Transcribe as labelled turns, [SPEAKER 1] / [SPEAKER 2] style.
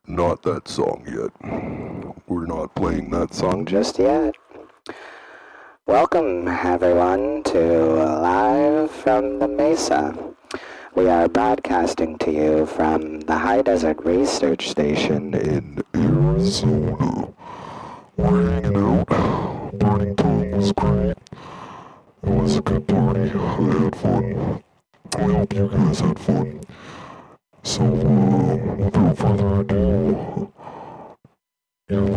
[SPEAKER 1] Not that song yet. We're not playing that song
[SPEAKER 2] just yet. Welcome, everyone, to Live from the Mesa. We are broadcasting to you from the High Desert Research Station
[SPEAKER 1] in Arizona. We're hanging out. Party time was great. It was a good party. I had fun. I hope you guys had fun. So, without further ado, you're